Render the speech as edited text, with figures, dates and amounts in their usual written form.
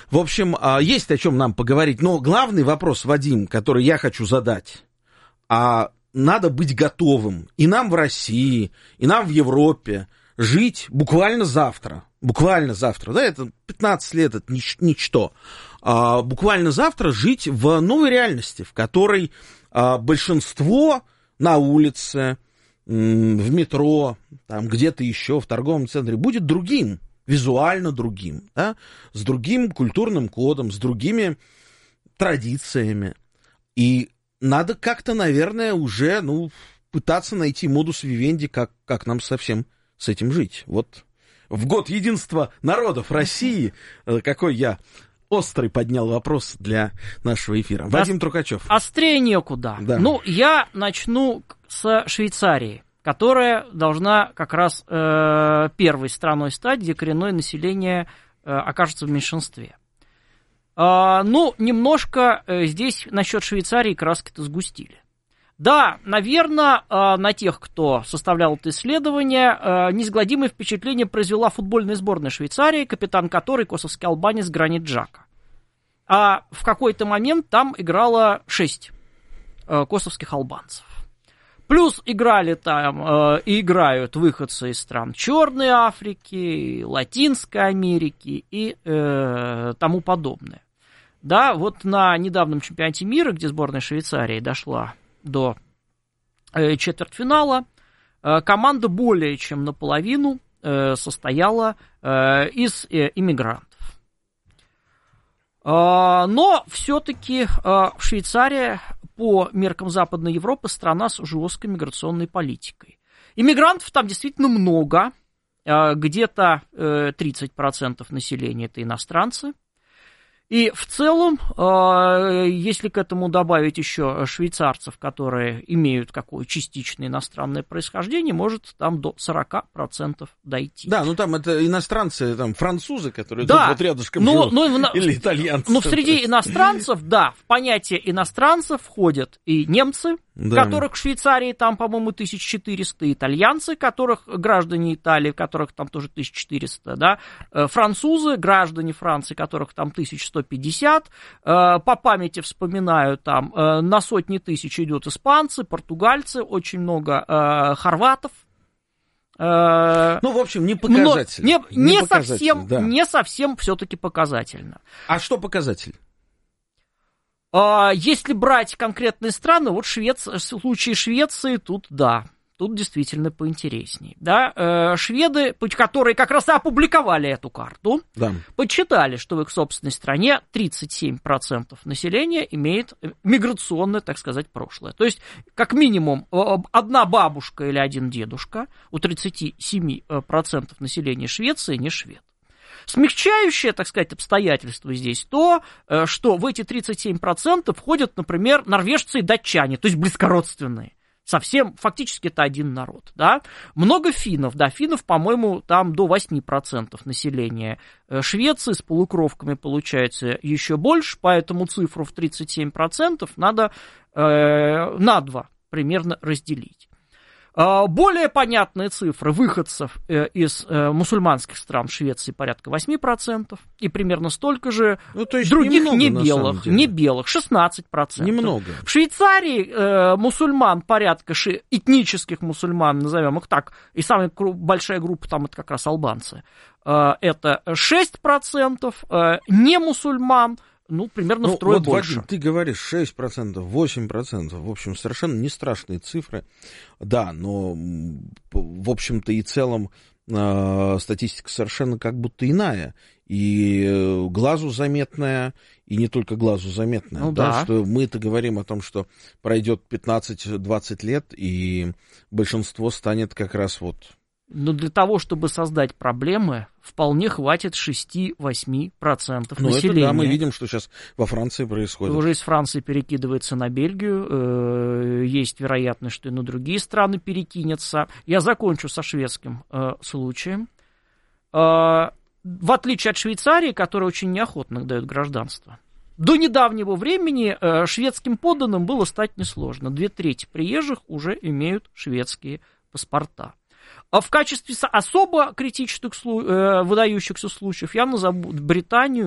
В общем, есть о чем нам поговорить. Но главный вопрос, Вадим, который я хочу задать. Надо быть готовым и нам в России, и нам в Европе жить буквально завтра. Буквально завтра. Да, это 15 лет, это ничто. Буквально завтра жить в новой реальности, в которой большинство на улице, в метро, там где-то еще, в торговом центре будет другим, визуально другим, да, с другим культурным кодом, с другими традициями. И надо как-то, наверное, уже пытаться найти модус вивенди, как нам совсем с этим жить. Вот в год единства народов России, какой я острый поднял вопрос для нашего эфира. Вадим Трухачев. Острее некуда. Да. Я начну с Швейцарии, которая должна как раз первой страной стать, где коренное население окажется в меньшинстве. Немножко здесь насчет Швейцарии краски-то сгустили. Да, наверное, на тех, кто составлял это исследование, неизгладимое впечатление произвела футбольная сборная Швейцарии, капитан которой косовский албанец Гранит Джака. А в какой-то момент там играло 6 косовских албанцев. Плюс играли там и играют выходцы из стран Черной Африки, Латинской Америки и тому подобное. Да, вот на недавнем чемпионате мира, где сборная Швейцарии дошла до четвертьфинала, команда более чем наполовину состояла из иммигрантов. Но все-таки Швейцария по меркам Западной Европы страна с жесткой миграционной политикой. Иммигрантов там действительно много, где-то 30% населения это иностранцы. И в целом, если к этому добавить еще швейцарцев, которые имеют какое частично иностранное происхождение, может там до 40% дойти. Да, там это иностранцы, там французы, которые тут вот рядышком живут, или итальянцы. Среди иностранцев, да, в понятие иностранцев входят и немцы, которых в Швейцарии там, по-моему, 1400, итальянцы, которых граждане Италии, которых там тоже 1400, да, французы, граждане Франции, которых там 1150, по памяти вспоминаю, там на сотни тысяч идут испанцы, португальцы, очень много хорватов. В общем, не показательно. Не совсем все-таки показательно. А что показатель? Если брать конкретные страны, вот в случае Швеции тут да. Тут действительно поинтереснее. Да? Шведы, которые как раз и опубликовали эту карту, подсчитали, что в их собственной стране 37% населения имеет миграционное, так сказать, прошлое. То есть, как минимум, одна бабушка или один дедушка у 37% населения Швеции не швед. Смягчающее, так сказать, обстоятельство здесь то, что в эти 37% входят, например, норвежцы и датчане, то есть близкородственные. Совсем, фактически это один народ, да. Много финнов, да, финнов, по-моему, там до 8% населения Швеции, с полукровками получается еще больше, поэтому цифру в 37% надо на 2 примерно разделить. Более понятные цифры выходцев из мусульманских стран в Швеции порядка 8%, и примерно столько же других немного, не белых 16%. Немного. В Швейцарии мусульман порядка, этнических мусульман, назовем их так, и самая большая группа там это как раз албанцы, это 6%, не мусульман, примерно втрое больше. Вадим, ты говоришь 6%, 8%, в общем, совершенно не страшные цифры. Да, но, в общем-то, и целом статистика совершенно как будто иная. И глазу заметная, и не только глазу заметная. Что мы-то говорим о том, что пройдет 15-20 лет, и большинство станет как раз Но для того, чтобы создать проблемы, вполне хватит 6-8% населения. Это мы видим, что сейчас во Франции происходит. Уже из Франции перекидывается на Бельгию, есть вероятность, что и на другие страны перекинется. Я закончу со шведским случаем. В отличие от Швейцарии, которая очень неохотно дает гражданство, до недавнего времени шведским подданным было стать несложно. 2/3 приезжих уже имеют шведские паспорта. А в качестве особо критических, выдающихся случаев я назову Британию